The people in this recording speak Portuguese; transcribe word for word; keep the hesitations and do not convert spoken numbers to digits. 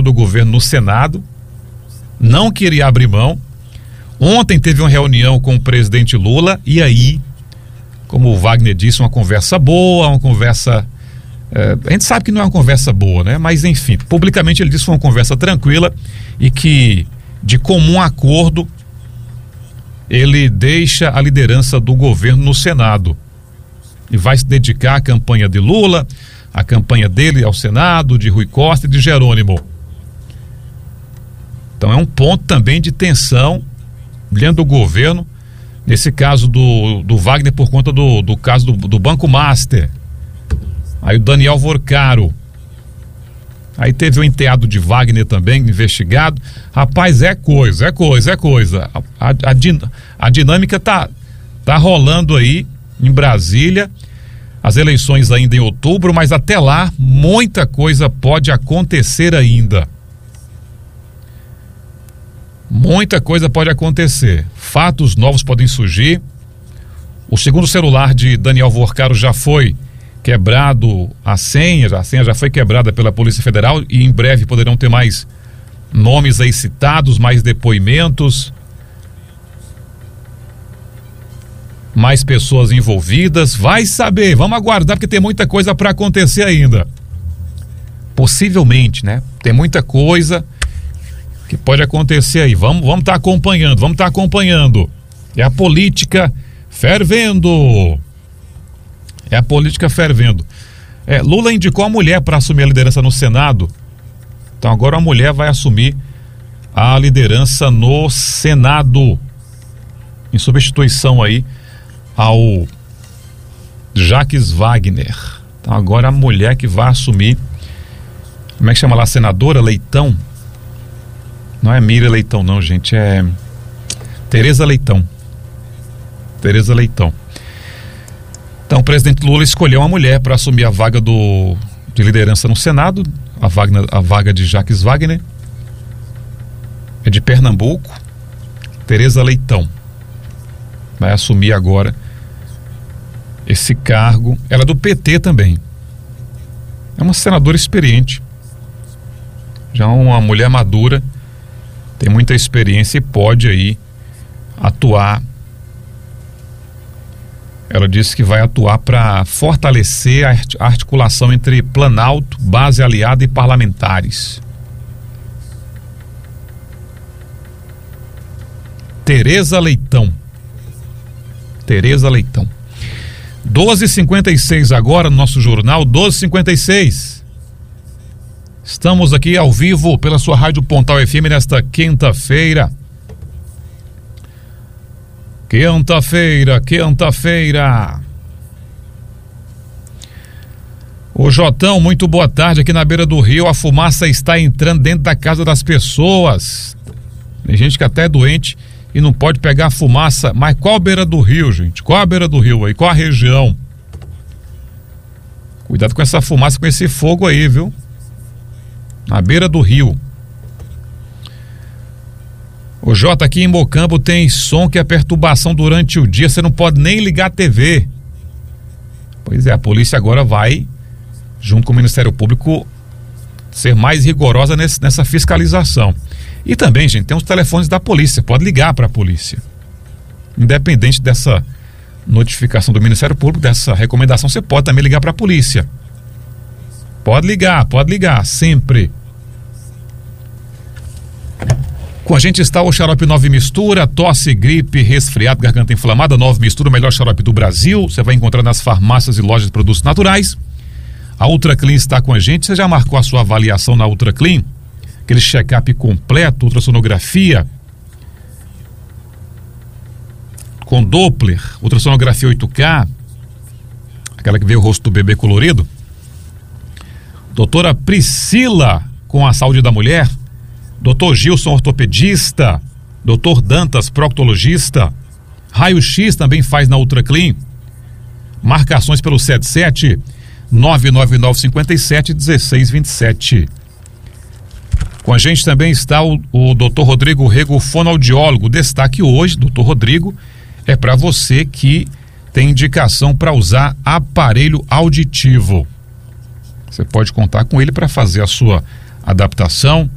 do governo no Senado, não queria abrir mão. Ontem teve uma reunião com o presidente Lula e aí, como o Wagner disse, uma conversa boa, uma conversa... É, a gente sabe que não é uma conversa boa, né? Mas enfim, publicamente ele disse que foi uma conversa tranquila e que, de comum acordo, ele deixa a liderança do governo no Senado e vai se dedicar à campanha de Lula, à campanha dele ao Senado, de Rui Costa e de Jerônimo. Então é um ponto também de tensão dentro do governo, nesse caso do, do Wagner, por conta do, do caso do, do Banco Master. Aí o Daniel Vorcaro. Aí teve o enteado de Wagner também, investigado. Rapaz, é coisa, é coisa, é coisa. A, a, a, din, a dinâmica tá, tá rolando aí em Brasília. As eleições ainda em outubro, mas até lá muita coisa pode acontecer ainda. Muita coisa pode acontecer. Fatos novos podem surgir. O segundo celular de Daniel Vorcaro já foi quebrado, a senha, a senha já foi quebrada pela Polícia Federal e em breve poderão ter mais nomes aí citados, mais depoimentos, mais pessoas envolvidas. Vai saber, vamos aguardar porque tem muita coisa para acontecer ainda. Possivelmente, né? Tem muita coisa que pode acontecer aí. Vamos vamos estar acompanhando, vamos estar acompanhando. É a política fervendo. É a política fervendo. É, Lula indicou a mulher para assumir a liderança no Senado. Então agora a mulher vai assumir a liderança no Senado, em substituição aí ao Jacques Wagner. Então agora a mulher que vai assumir, como é que chama lá, senadora Leitão? Não é Mira Leitão não, gente, é Tereza Leitão. Tereza Leitão. Então o presidente Lula escolheu uma mulher para assumir a vaga do, de liderança no Senado, a vaga, a vaga de Jacques Wagner. É de Pernambuco, Tereza Leitão. Vai assumir agora esse cargo. Ela é do P T também. É uma senadora experiente. Já uma mulher madura, tem muita experiência e pode aí atuar. Ela disse que vai atuar para fortalecer a articulação entre Planalto, base aliada e parlamentares. Tereza Leitão. Tereza Leitão. doze e cinquenta e seis agora no nosso jornal, doze e cinquenta e seis. Estamos aqui ao vivo pela sua Rádio Pontal F M nesta quinta-feira. Quinta-feira, quinta-feira. Ô Jotão, muito boa tarde. Aqui na beira do rio a fumaça está entrando dentro da casa das pessoas. Tem gente que até é doente e não pode pegar fumaça. Mas qual a beira do rio, gente? Qual a beira do rio aí? Qual a região? Cuidado com essa fumaça, com esse fogo aí, viu? Na beira do rio. O Jota, aqui em Mocambo tem som que é perturbação durante o dia, você não pode nem ligar a T V. Pois é, a polícia agora vai, junto com o Ministério Público, ser mais rigorosa nesse, nessa fiscalização. E também, gente, tem os telefones da polícia, pode ligar para a polícia. Independente dessa notificação do Ministério Público, dessa recomendação, você pode também ligar para a polícia. Pode ligar, pode ligar, sempre. Com a gente está o xarope nove mistura, tosse, gripe, resfriado, garganta inflamada. nove mistura, o melhor xarope do Brasil. Você vai encontrar nas farmácias e lojas de produtos naturais. A Ultra Clean está com a gente. Você já marcou a sua avaliação na Ultra Clean? Aquele check-up completo, ultrassonografia com Doppler, ultrassonografia oito K, aquela que vê o rosto do bebê colorido. Doutora Priscila, com a saúde da mulher. Doutor Gilson, ortopedista. Doutor Dantas, proctologista. Raio-X também faz na Ultra Clean. Marcações pelo sete sete nove nove nove cinco sete um seis dois sete. Com a gente também está o, o doutor Rodrigo Rego, fonoaudiólogo. Destaque hoje, doutor Rodrigo, é para você que tem indicação para usar aparelho auditivo. Você pode contar com ele para fazer a sua adaptação.